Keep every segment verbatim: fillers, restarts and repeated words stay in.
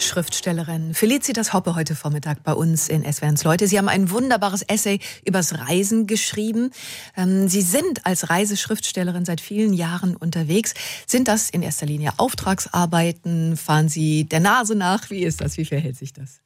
Schriftstellerin Felicitas Hoppe heute Vormittag bei uns in S W R eins Leute. Sie haben ein wunderbares Essay übers Reisen geschrieben. Sie sind als Reiseschriftstellerin seit vielen Jahren unterwegs. Sind das in erster Linie Auftragsarbeiten? Fahren Sie der Nase nach? Wie ist das? Wie verhält sich das?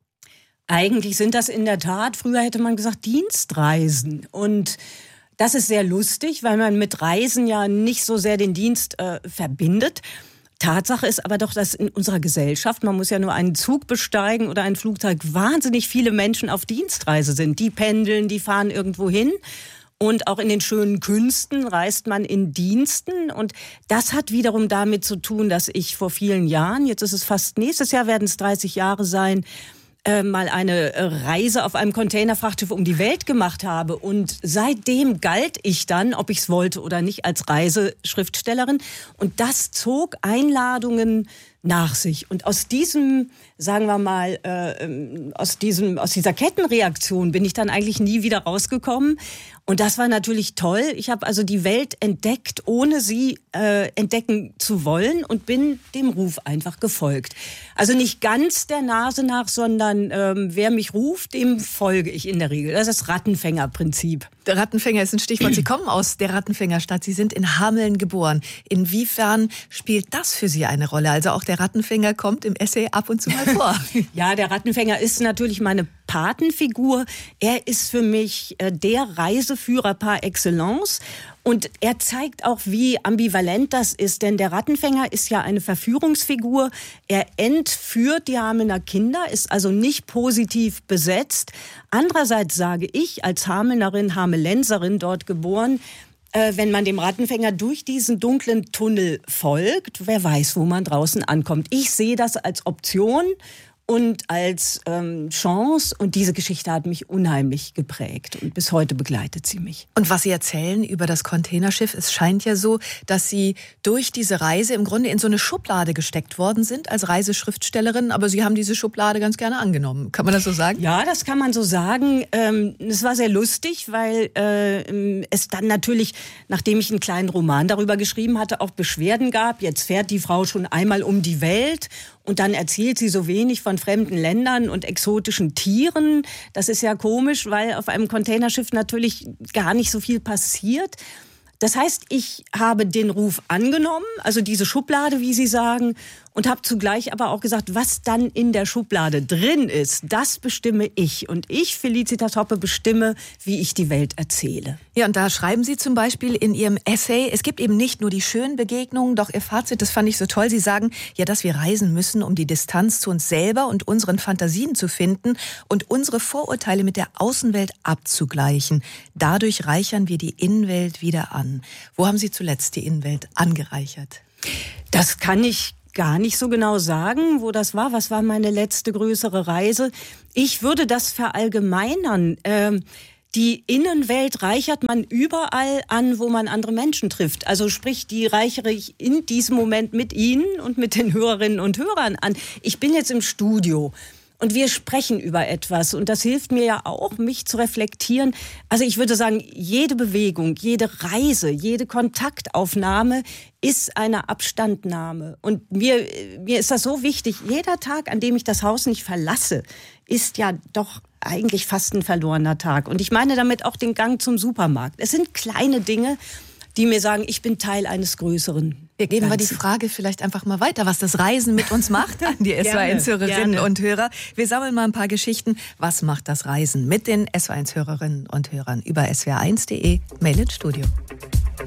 Eigentlich sind das in der Tat, früher hätte man gesagt, Dienstreisen. Und das ist sehr lustig, weil man mit Reisen ja nicht so sehr den Dienst äh, verbindet. Tatsache ist aber doch, dass in unserer Gesellschaft, man muss ja nur einen Zug besteigen oder ein Flugzeug, wahnsinnig viele Menschen auf Dienstreise sind. Die pendeln, die fahren irgendwo hin. Und auch in den schönen Künsten reist man in Diensten. Und das hat wiederum damit zu tun, dass ich vor vielen Jahren, jetzt ist es fast nächstes Jahr, werden es dreißig Jahre sein, äh, mal eine Reise auf einem Containerfrachtschiff um die Welt gemacht habe. Und seitdem galt ich dann, ob ich es wollte oder nicht, als Reiseschriftstellerin. Und das zog Einladungen nach sich. Und aus diesem, sagen wir mal, äh, aus diesem, aus dieser Kettenreaktion bin ich dann eigentlich nie wieder rausgekommen. Und das war natürlich toll. Ich habe also die Welt entdeckt, ohne sie äh, entdecken zu wollen, und bin dem Ruf einfach gefolgt. Also nicht ganz der Nase nach, sondern ähm, wer mich ruft, dem folge ich in der Regel. Das ist das Rattenfängerprinzip. Der Rattenfänger ist ein Stichwort. Sie kommen aus der Rattenfängerstadt. Sie sind in Hameln geboren. Inwiefern spielt das für Sie eine Rolle? Also auch der Rattenfänger kommt im Essay ab und zu mal vor. Ja, der Rattenfänger ist natürlich meine Patenfigur. Er ist für mich äh, der Reiseführer par excellence. Und er zeigt auch, wie ambivalent das ist. Denn der Rattenfänger ist ja eine Verführungsfigur. Er entführt die Hamelner Kinder, ist also nicht positiv besetzt. Andererseits sage ich, als Hamelnerin, Hamelenserin, dort geboren, äh, wenn man dem Rattenfänger durch diesen dunklen Tunnel folgt, wer weiß, wo man draußen ankommt. Ich sehe das als Option und als ähm, Chance. Und diese Geschichte hat mich unheimlich geprägt. Und bis heute begleitet sie mich. Und was Sie erzählen über das Containerschiff, es scheint ja so, dass Sie durch diese Reise im Grunde in so eine Schublade gesteckt worden sind als Reiseschriftstellerin. Aber Sie haben diese Schublade ganz gerne angenommen. Kann man das so sagen? Ja, das kann man so sagen. Ähm, es war sehr lustig, weil äh, es dann natürlich, nachdem ich einen kleinen Roman darüber geschrieben hatte, auch Beschwerden gab. Jetzt fährt die Frau schon einmal um die Welt. Und dann erzählt sie so wenig von fremden Ländern und exotischen Tieren. Das ist ja komisch, weil auf einem Containerschiff natürlich gar nicht so viel passiert. Das heißt, ich habe den Ruf angenommen, also diese Schublade, wie Sie sagen, und habe zugleich aber auch gesagt, was dann in der Schublade drin ist, das bestimme ich. Und ich, Felicitas Hoppe, bestimme, wie ich die Welt erzähle. Ja, und da schreiben Sie zum Beispiel in Ihrem Essay, es gibt eben nicht nur die schönen Begegnungen, doch Ihr Fazit, das fand ich so toll. Sie sagen, ja, dass wir reisen müssen, um die Distanz zu uns selber und unseren Fantasien zu finden und unsere Vorurteile mit der Außenwelt abzugleichen. Dadurch reichern wir die Innenwelt wieder an. Wo haben Sie zuletzt die Innenwelt angereichert? Das kann ich gar nicht so genau sagen, wo das war. Was war meine letzte größere Reise? Ich würde das verallgemeinern. Ähm, die Innenwelt reichert man überall an, wo man andere Menschen trifft. Also sprich, die reichere ich in diesem Moment mit Ihnen und mit den Hörerinnen und Hörern an. Ich bin jetzt im Studio. Und wir sprechen über etwas. Und das hilft mir ja auch, mich zu reflektieren. Also ich würde sagen, jede Bewegung, jede Reise, jede Kontaktaufnahme ist eine Abstandnahme. Und mir, mir ist das so wichtig. Jeder Tag, an dem ich das Haus nicht verlasse, ist ja doch eigentlich fast ein verlorener Tag. Und ich meine damit auch den Gang zum Supermarkt. Es sind kleine Dinge, die mir sagen, ich bin Teil eines Größeren. Wir geben mal die Frage vielleicht einfach mal weiter, was das Reisen mit uns macht an die S W R eins-Hörerinnen und Hörer. Wir sammeln mal ein paar Geschichten. Was macht das Reisen mit den S W R eins-Hörerinnen und Hörern? Über S W R eins punkt de, Mail ins Studio.